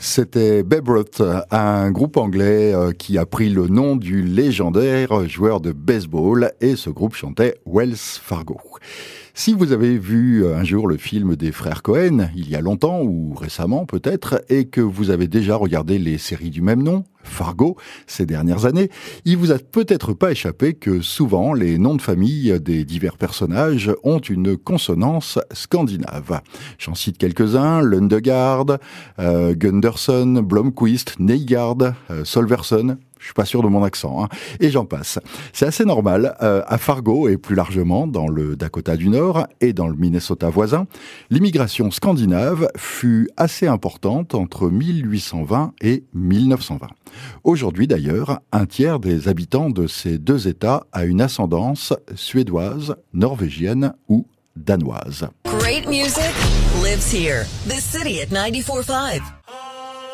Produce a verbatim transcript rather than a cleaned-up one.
C'était Babe Ruth, un groupe anglais qui a pris le nom du légendaire joueur de baseball, et ce groupe chantait Wells Fargo. Si vous avez vu un jour le film des frères Cohen, il y a longtemps ou récemment peut-être, et que vous avez déjà regardé les séries du même nom, Fargo, ces dernières années, il vous a peut-être pas échappé que souvent les noms de famille des divers personnages ont une consonance scandinave. J'en cite quelques-uns: Lundegaard, euh, Gunderson, Blomqvist, Nygard, euh, Solversson. Je suis pas sûr de mon accent, hein. Et j'en passe. C'est assez normal. Euh, à Fargo et plus largement dans le Dakota du Nord et dans le Minnesota voisin, l'immigration scandinave fut assez importante entre mille huit cent vingt et mille neuf cent vingt. Aujourd'hui d'ailleurs, un tiers des habitants de ces deux États a une ascendance suédoise, norvégienne ou danoise. Great music lives here. The City at ninety-four point five.